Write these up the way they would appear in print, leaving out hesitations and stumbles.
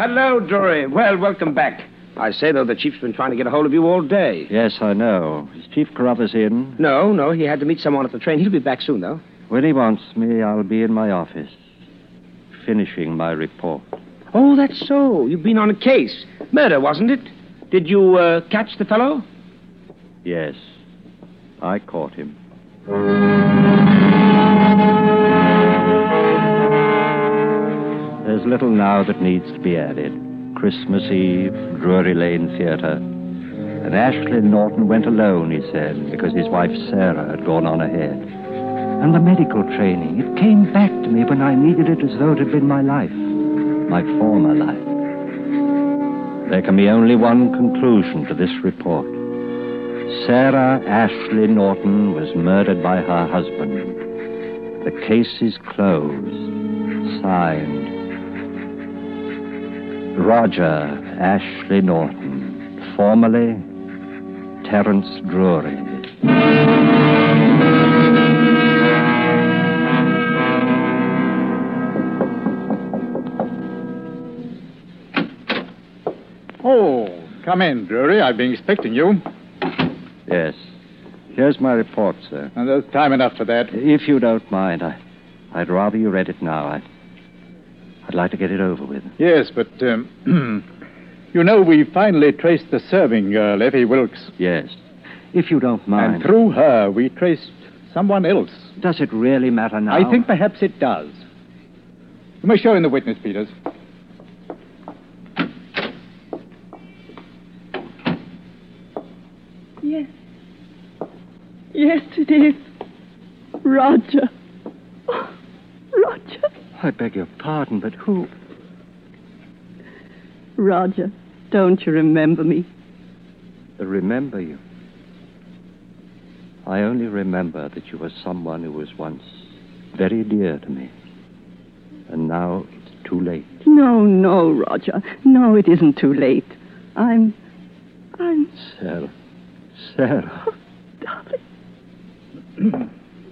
Hello, Drury. Well, welcome back. I say, though, the chief's been trying to get a hold of you all day. Yes, I know. Is Chief Carruthers in? No, he had to meet someone at the train. He'll be back soon, though. When he wants me, I'll be in my office, finishing my report. Oh, that's so. You've been on a case. Murder, wasn't it? Did you catch the fellow? Yes, I caught him. There's little now that needs to be added. Christmas Eve, Drury Lane Theatre. And Ashley Norton went alone, he said, because his wife Sarah had gone on ahead. And the medical training, it came back to me when I needed it as though it had been my life, my former life. There can be only one conclusion to this report. Sarah Ashley Norton was murdered by her husband. The case is closed. Signed, Roger Ashley Norton, formerly Terence Drury. Oh, come in, Drury. I've been expecting you. Yes. Here's my report, sir. And there's time enough for that. If you don't mind, I'd rather you read it now. I'd like to get it over with. Yes, but, you know, we finally traced the serving girl, Effie Wilkes. Yes. If you don't mind. And through her, we traced someone else. Does it really matter now? I think perhaps it does. You may show in the witness, Peters. Yes. Yes, it is. Roger. Oh, Roger. I beg your pardon, but who? Roger, don't you remember me? Remember you? I only remember that you were someone who was once very dear to me. And now it's too late. No, Roger. No, it isn't too late. I'm... Sarah. Oh, darling.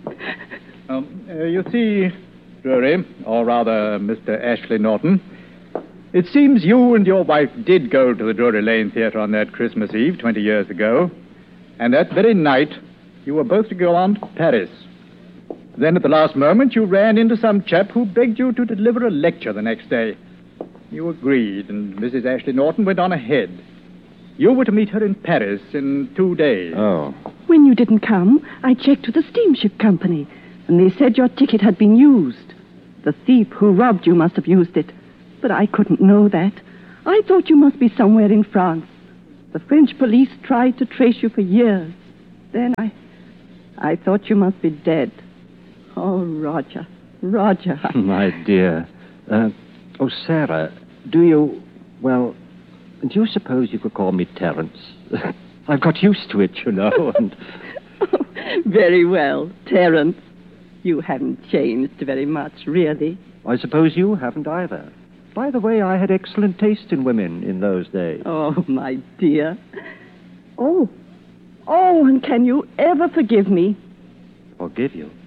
You see, Drury, or rather, Mr. Ashley Norton, it seems you and your wife did go to the Drury Lane Theatre on that Christmas Eve 20 years ago, and that very night you were both to go on to Paris. Then at the last moment you ran into some chap who begged you to deliver a lecture the next day. You agreed, and Mrs. Ashley Norton went on ahead. You were to meet her in Paris in 2 days. Oh. When you didn't come, I checked with the steamship company, and they said your ticket had been used. The thief who robbed you must have used it, but I couldn't know that. I thought you must be somewhere in France. The French police tried to trace you for years. Then I thought you must be dead. Oh, Roger. My dear. Sarah, do you suppose you could call me Terence? I've got used to it, you know, and... Oh, very well, Terence. You haven't changed very much, really. I suppose you haven't either. By the way, I had excellent taste in women in those days. Oh, my dear. Oh, and can you ever forgive me? Forgive you?